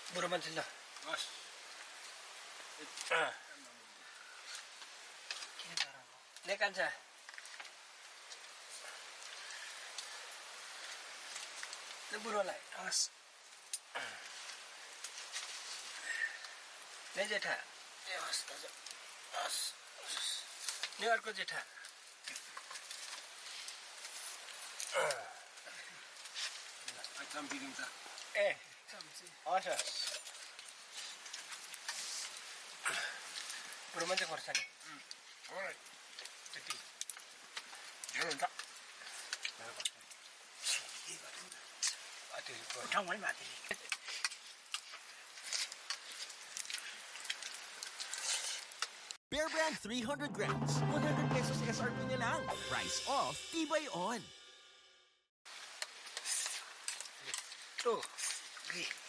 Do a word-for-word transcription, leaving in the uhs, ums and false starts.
Buru man sila. Mas. Ah. Kinagara ko. Nekan siya. Naburo lai. As. Ne जेठा. ए हस् दाजु. हस्. ने अर्को जेठा. एकदम बिगिन्छ. ए हस्. पुरो मान्छे पर्छ नि. Alright. त्यति. धेरै हुन्छ. ठाउँ है माथि. Bear Brand three hundred grams, one hundred pesos S R P na lang. Price off, tibay on. Two, three.